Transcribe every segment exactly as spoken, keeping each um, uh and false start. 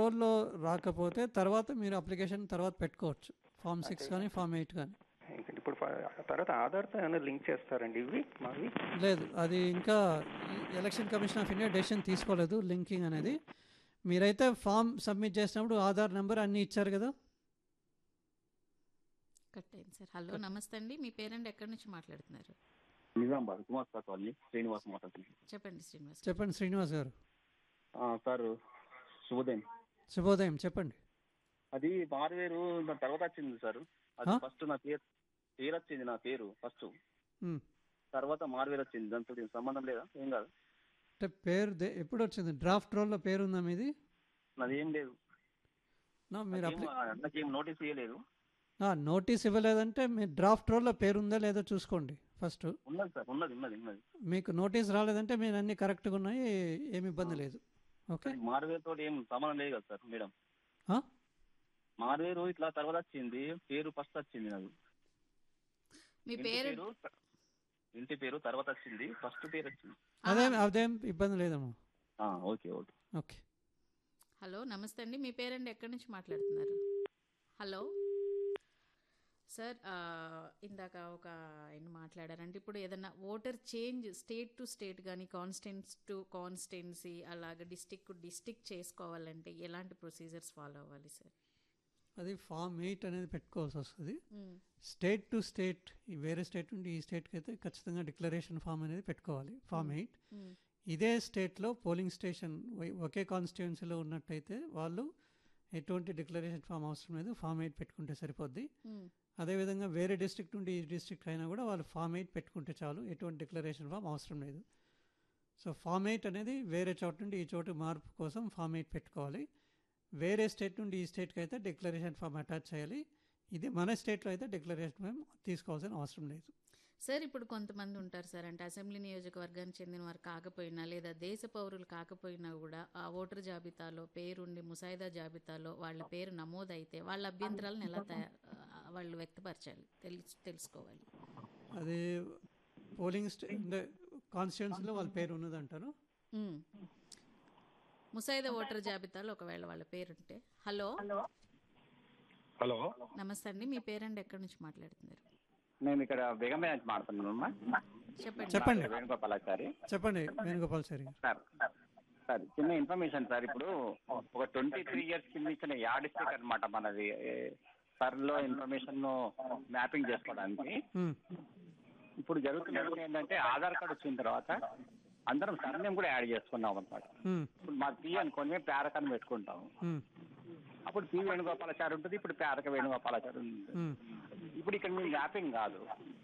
రోల్లో రాకపోతే తర్వాత మీరు అప్లికేషన్ తర్వాత పెట్టుకోవచ్చు, ఫామ్ అంటే సిక్స్ కానీ ఫామ్ ఎయిట్ కానీ. ఇంకా ఇప్పుడు ఫ- తర్వాత ఆధార్తో ఏమైనా లింక్ చేస్తారండి ఇవి మావి? లేదు, అది ఇంకా election commission of India decision తీసుకోలేదు లింకింగ్ అనేది. మీరైతే ఫామ్ సబ్మిట్ చేసినప్పుడు ఆధార్ నెంబర్ అన్నీ ఇచ్చారు కదా. కట్ అయింది సార్. హలో నమస్తే అండి, మీ పేరెంట్ ఎక్కడి నుంచి మాట్లాడుతున్నారు? నిజామాబాద్ కుమార్ సార్ కాలనీ శ్రీనివాస్ మాట్లాడుతున్నాను. చెప్పండి శ్రీనివాస్. చెప్పండి శ్రీనివాస్ గారు. ఆ, సార్ శుభోదయం. శుభోదయం, చెప్పండి. అది మారువేరు నా తర్వాత వచ్చింది సార్. అది ఆ? ఫస్ట్ నా పేరు పేరు వచ్చింది, నా పేరు ఫస్ట్, ఉమ్. తర్వాత మారువేరు వచ్చింది. దాంతో ఏం సంబంధం లేదా? ఏం కాదు. అంటే పేరు దే- ఎప్పుడు వచ్చింది? డ్రాఫ్ట్ రోల్లో పేరు ఉందా మీది? నాది ఏం లేదు. నా మీరు నాకేం అప్లి నాకేం నోటీస్ ఇవ్వలేదు. ఆ, నోటీస్ ఇవ్వలేదంటే మీ డ్రాఫ్ట్ రోల్లో పేరు ఉందా లేదో చూసుకోండి ఫస్ట్. ఉన్నది సార్, ఉన్నది ఉన్నది ఉన్నది. మీకు నోటీస్ రాలేదంటే మీరు అన్నీ కరెక్ట్గా ఉన్నాయి, ఏమి ఇబ్బంది లేదు. ఓకే. మారువేరు తోటి ఏం సంబంధం లేదు కదా సార్ మేడం. ఆ? మారువేరు ఇట్లా తర్వాత వచ్చింది, పేరు ఫస్ట్ వచ్చింది నాకు. మీ ఇంటి పేరు పేరు ఇంటి పేరు తర్వాత వచ్చింది, ఫస్ట్ పేరు వచ్చింది. అదేం అదేం ఇబ్బంది లేదమ్మా. ఆ, ఓకే ఓకే. ఓకే. హలో నమస్తే అండి, మీ పేరెంట్ ఎక్కడి నుంచి మాట్లాడుతున్నారు? హలో సార్, ఆ, ఇందాక ఒక ఆయన మాట్లాడారంటే ఇప్పుడు ఏదన్నా voter change state to state కానీ కాన్స్టెన్స్ టు కాన్స్టెన్సీ అలాగ డిస్టిక్ టు డిస్టిక్ చేసుకోవాలంటే ఎలాంటి ప్రొసీజర్స్ ఫాలో అవ్వాలి సార్? అది ఫామ్ ఎయిట్ అనేది పెట్టుకోవాల్సి వస్తుంది. స్టేట్ టు స్టేట్, ఈ వేరే స్టేట్ నుండి ఈ స్టేట్కి అయితే ఖచ్చితంగా డిక్లరేషన్ ఫామ్ అనేది పెట్టుకోవాలి, ఫామ్ ఎయిట్. ఇదే స్టేట్లో పోలింగ్ స్టేషన్ ఒకే కాన్స్టిట్యుయెన్సీలో ఉన్నట్టయితే వాళ్ళు ఎటువంటి డిక్లరేషన్ ఫామ్ అవసరం లేదు, ఫామ్ ఎయిట్ పెట్టుకుంటే సరిపోద్ది. అదేవిధంగా వేరే డిస్ట్రిక్ట్ నుండి ఈ డిస్ట్రిక్ట్ అయినా కూడా వాళ్ళు ఫామ్ ఎయిట్ పెట్టుకుంటే చాలు, ఎటువంటి డిక్లరేషన్ ఫామ్ అవసరం లేదు. సో ఫామ్ ఎయిట్ అనేది వేరే చోట నుండి ఈ చోటు మార్పు కోసం ఫామ్ ఎయిట్ పెట్టుకోవాలి. వేరే స్టేట్ నుండి ఈ స్టేట్కి అయితే డిక్లరేషన్ ఫామ్ అటాచ్ చేయాలి. ఇది మన స్టేట్లో అయితే డిక్లరేషన్ ఫామ్ తీసుకోవాల్సిన అవసరం లేదు. సార్ ఇప్పుడు కొంతమంది ఉంటారు సార్, అంటే అసెంబ్లీ నియోజకవర్గానికి చెందిన వారు కాకపోయినా లేదా దేశ పౌరులు కాకపోయినా కూడా ఆ ఓటర్ జాబితాలో పేరుండి ముసాయిదా జాబితాలో వాళ్ళ పేరు నమోదైతే వాళ్ళ అభ్యంతరాలను ఎలా తయా- వాళ్ళు వ్యక్తపరచాలి, తెలుసు తెలుసుకోవాలి. అది పోలింగ్ స్టే అంటే కాన్స్టిట్యుయెన్సీలో వాళ్ళ పేరు ఉన్నదంటారు. మ్మ్. ముసాయిదా ఓటర్ జాబితాలో ఒకవేళ వాళ్ళ పేరుంటే. హలో హలో నమస్తే అండి, మీ పేరెంట్ ఎక్కడి నుంచి మాట్లాడుతున్నారు? నేను ఇక్కడ బేగంపేట నుంచి మాట్లాడుతున్నాను. చెప్పండి. చెప్పండి. వేణుగోపాలాచారి చెప్పండి వేణుగోపాల్ సార్. సార్. సార్ చిన్న ఇన్ఫర్మేషన్ సార్. ఇప్పుడు ఒక ట్వంటీ త్రీ ఇయర్స్ కింద ఇచ్చిన యాడ్ స్టిక్ అనమాట మనది సర్లో ఇన్ఫర్మేషన్ మ్యాపింగ్ చేసుకోవడానికి. ఉమ్. ఇప్పుడు జరుగుతున్నది ఏంటంటే ఆధార్ కార్డు వచ్చిన తర్వాత అందరం సర్నేమ్ కూడా యాడ్ చేసుకున్నాం అనమాట. ఉమ్. ఇప్పుడు మా పి అనుకొని మేము పేరకని పెట్టుకుంటాం. ఉమ్. అప్పుడు పి వేణుగోపాలాచారి ఉంటుంది, ఇప్పుడు పేరక వేణుగోపాలాచారి ఉంటుంది. ఉమ్. ఇప్పుడు ఇక్కడ మీ మ్యాపింగ్ కాదు.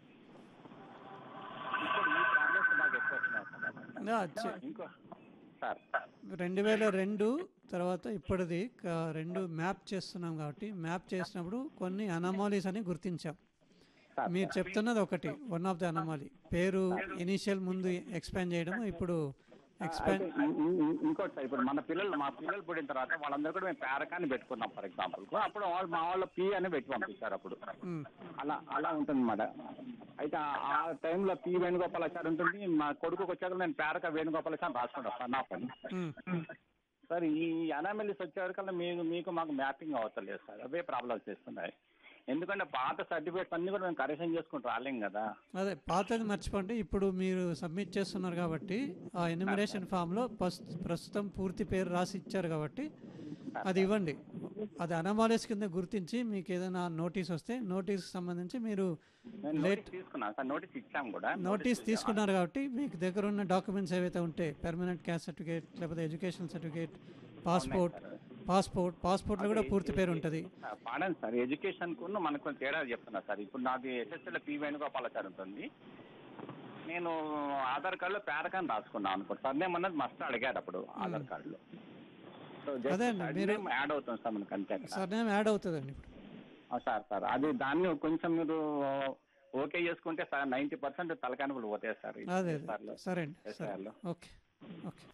ఇప్పుడు ఈ ప్రాబ్లమ్స్ నాకు ఎక్కువ వచ్చినాయి యా, సార్. చె- ఇంకో సార్ రెండు వేల రెండు తర్వాత ఇప్పటిది క- రెండు మ్యాప్ చేస్తున్నాం కాబట్టి మ్యాప్ చేసినప్పుడు కొన్ని అనామాలీస్ అని గుర్తించాం. సార్ మీరు చెప్తున్నది ఒకటి, వన్ ఆఫ్ ది అనామాలీ పేరు ఇనీషియల్ ముందు ఎక్స్పాండ్ చేయడం, ఇప్పుడు ఎక్స్పాండ్. అయితే ఇం- ఇం- ఇం- ఇంకోటి సార్, ఇప్పుడు మన పిల్లలు మా పిల్లలు పుట్టిన తర్వాత వాళ్ళందరూ కూడా మేము పేరకాన్ని పెట్టుకున్నాం ఫర్ ఎగ్జాంపుల్. అప్పుడు వాళ్ళు మా వాళ్ళు పి అని పెట్టి పంపిస్తారు. అప్పుడు అలా అలా ఉంటుంది అన్నమాట. అయితే ఆ- ఆ టైంలో పి వేణుగోపాలాచారి ఉంటుంది. మా కొడుకుకి వచ్చాక నేను పేరక వేణుగోపాలాచారి రాసుకుంటాను సార్ నా పని. సార్ ఈ అనామెలీస్ వచ్చేవరకల్లా మీకు మీకు మాకు మ్యాపింగ్ అవతలేదు సార్. అవే ప్రాబ్లమ్స్ చేస్తున్నాయి. ఎందుకంటే పాత సర్టిఫికేట్స్ అన్ని కూడా మేము కరెక్షన్ చేసుకుంటూ రాలేం కదా. అదే పాతది మర్చిపోండి, ఇప్పుడు మీరు సబ్మిట్ చేస్తున్నారు కాబట్టి ఆ ఎన్యూమరేషన్ ఫామ్లో ప్రస్తుతం పూర్తి పేరు రాసి ఇచ్చారు కాబట్టి అది ఇవ్వండి. అది అనామాలీస్ కింద గుర్తించి మీకు ఏదైనా నోటీస్ వస్తే నోటీస్ సంబంధించి మీరు నేను లేట్ నోటీస్ తీసుకున్నాను సార్, నోటీస్ ఇచ్చాం కూడా. నోటీస్ తీసుకున్నారు కాబట్టి మీకు దగ్గర ఉన్న డాక్యుమెంట్స్ ఏవైతే ఉంటే పెర్మనెంట్ క్యాస్ట్ సర్టిఫికేట్ లేకపోతే ఎడ్యుకేషన్ సర్టిఫికేట్, పాస్పోర్ట్ పాస్పోర్ట్ పాస్పోర్ట్లో కూడా పూర్తి పేరు ఉంటుంది. పాడండి సార్, ఎడ్యుకేషన్ కు మనకు కొంచెం తేడా చెప్తున్నా సార్. ఇప్పుడు నాది ఎస్ఎస్ఎల్ పి వేణుగోపాలాచారి ఉంటుంది. నేను ఆధార్ కార్డులో పేరకాన్ని రాసుకున్నాను అనుకో. సర్నేమ్ అన్నది మస్ట్ అడిగాడు అప్పుడు ఆధార్ కార్డులో. సో అదే అండి, మీరు యాడ్ అవుతుంది సార్ మనకు అంతే. సర్నేమ్ యాడ్ అవుతుందండి ఇప్పుడు. ఆ, సార్ సార్ అది దాన్ని కొంచెం మీరు ఓకే చేసుకుంటే సార్ నైంటీ పర్సెంట్ తలకానుకలు పోతాయి సార్ ఈ అదే సార్లో. అదే సరే అండి, సరే. ఎస్ఆర్లో. Okay okay.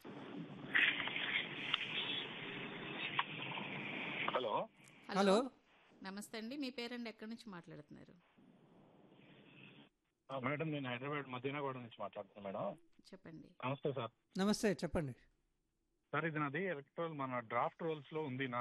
హలో హలో నమస్తే అండి, మీ పేరెంట్ ఎక్కడి నుంచి మాట్లాడుతున్నారు? ఆ, మేడం నేను హైదరాబాద్ మదీనాగూడ నుంచి మాట్లాడుతున్నాను మేడం. చెప్పండి. నమస్తే సార్. నమస్తే, చెప్పండి. సార్ ఇది నాది ఎలక్ట్రల్ మన డ్రాఫ్ట్ రోల్స్ లో ఉంది.